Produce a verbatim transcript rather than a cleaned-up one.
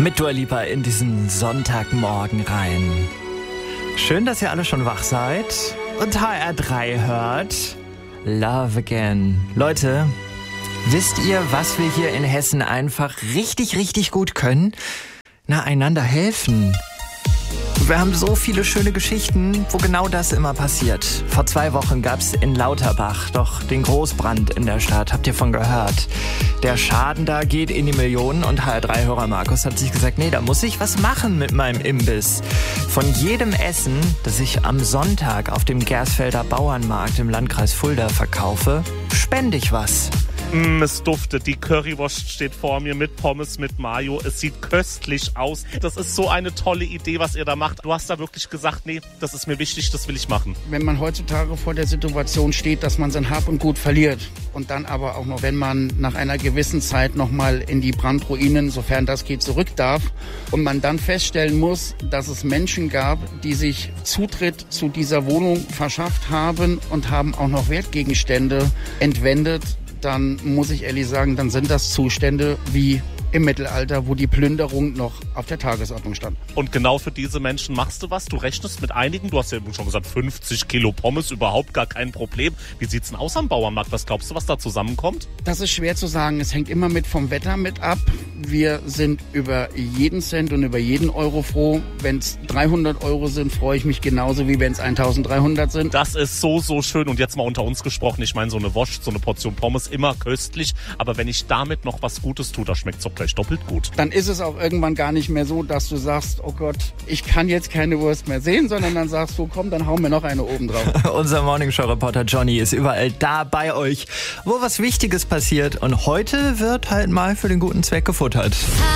mit Dua Lipa in diesen Sonntagmorgen rein. Schön, dass ihr alle schon wach seid und H R drei hört. Love Again. Leute, wisst ihr, was wir hier in Hessen einfach richtig, richtig gut können? Na, einander helfen. Wir haben so viele schöne Geschichten, wo genau das immer passiert. Vor zwei Wochen gab's in Lauterbach doch den Großbrand in der Stadt. Habt ihr von gehört? Der Schaden da geht in die Millionen und H R drei Hörer Markus hat sich gesagt, nee, da muss ich was machen mit meinem Imbiss. Von jedem Essen, das ich am Sonntag auf dem Gersfelder Bauernmarkt im Landkreis Fulda verkaufe, spende ich was. Mm, es duftet, die Currywurst steht vor mir mit Pommes, mit Mayo. Es sieht köstlich aus. Das ist so eine tolle Idee, was ihr da macht. Du hast da wirklich gesagt, nee, das ist mir wichtig, das will ich machen. Wenn man heutzutage vor der Situation steht, dass man sein Hab und Gut verliert und dann aber auch noch, wenn man nach einer gewissen Zeit nochmal in die Brandruinen, sofern das geht, zurück darf und man dann feststellen muss, dass es Menschen gab, die sich Zutritt zu dieser Wohnung verschafft haben und haben auch noch Wertgegenstände entwendet, dann muss ich ehrlich sagen, dann sind das Zustände wie im Mittelalter, wo die Plünderung noch auf der Tagesordnung stand. Und genau für diese Menschen machst du was? Du rechnest mit einigen, du hast ja schon gesagt, fünfzig Kilo Pommes, überhaupt gar kein Problem. Wie sieht's denn aus am Bauernmarkt? Was glaubst du, was da zusammenkommt? Das ist schwer zu sagen. Es hängt immer mit vom Wetter mit ab. Wir sind über jeden Cent und über jeden Euro froh. Wenn es dreihundert Euro sind, freue ich mich genauso, wie wenn es eintausenddreihundert sind. Das ist so, so schön. Und jetzt mal unter uns gesprochen, ich meine, so eine Wurst, so eine Portion Pommes, immer köstlich. Aber wenn ich damit noch was Gutes tue, da schmeckt's doch gleich doppelt gut. Dann ist es auch irgendwann gar nicht mehr so, dass du sagst, oh Gott, ich kann jetzt keine Wurst mehr sehen, sondern dann sagst du, komm, dann hauen wir noch eine oben drauf. Unser Morningshow-Reporter Johnny ist überall da bei euch, wo was Wichtiges passiert. Und heute wird halt mal für den guten Zweck gefuttert.